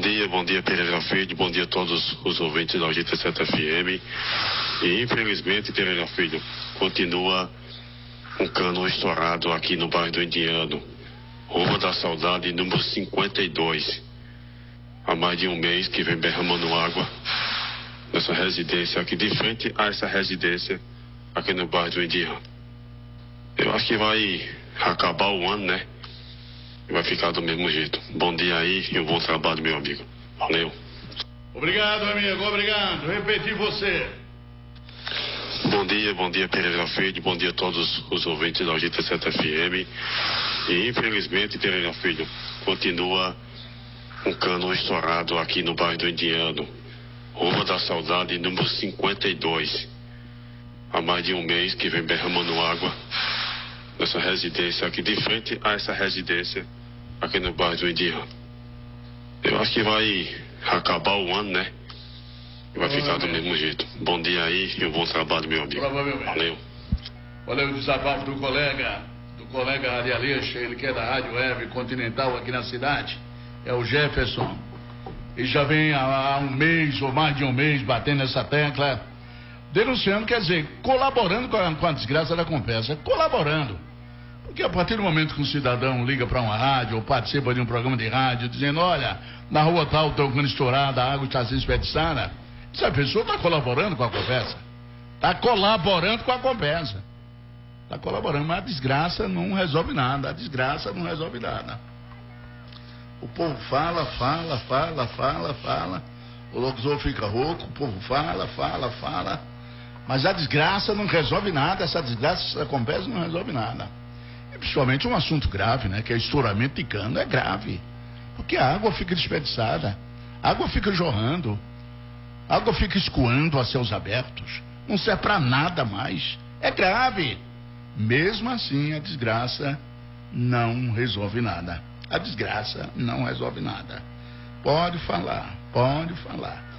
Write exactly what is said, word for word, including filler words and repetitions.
dia, bom dia Pereira Filho, bom dia a todos os ouvintes da oitenta e sete F M. E infelizmente, Pereira Filho, continua um cano estourado aqui no bairro do Indiano, Rua da Saudade, número cinquenta e dois. Há mais de um mês que vem derramando água nessa residência aqui, de frente a essa residência aqui no bairro do Indiano. Eu acho que vai acabar o ano, né? E vai ficar do mesmo jeito. Bom dia aí e um bom trabalho, meu amigo. Valeu. Obrigado, amigo. Obrigado. Repetir você. Bom dia, bom dia Pereira Filho, bom dia a todos os ouvintes da oitenta e sete F M. E infelizmente, Pereira Filho, continua um cano estourado aqui no bairro do Indiano, Rua da Saudade, número cinquenta e dois. Há mais de um mês que vem derramando água nessa residência aqui, de frente a essa residência aqui no bairro do Indiano. Eu acho que vai acabar o ano, né? E vai ficar do mesmo jeito. Bom dia aí e um bom trabalho, meu amigo. Provavelmente. Valeu. Valeu o desabafo do colega, do colega Ari Aleixo, ele que é da Rádio Web Continental aqui na cidade. É o Jefferson. E já vem há um mês ou mais de um mês batendo essa tecla, denunciando, quer dizer, colaborando com a, com a desgraça da Compesa. Colaborando. Porque a partir do momento que um cidadão liga para uma rádio ou participa de um programa de rádio dizendo, olha, na rua tal tem um cano estourado, a água está sendo desperdiçada, essa pessoa está colaborando com a Compesa. Está colaborando com a Compesa. Está colaborando, mas a desgraça não resolve nada. A desgraça não resolve nada. O povo fala, fala, fala, fala, fala. O locutor fica rouco, o povo fala, fala, fala. Mas a desgraça não resolve nada. Essa desgraça da Compesa não resolve nada. E principalmente um assunto grave, né? Que é estouramento de cano. É grave. Porque a água fica desperdiçada. A água fica jorrando. A água fica escoando a céus abertos. Não serve para nada mais. É grave. Mesmo assim, a desgraça não resolve nada. A desgraça não resolve nada. Pode falar, pode falar.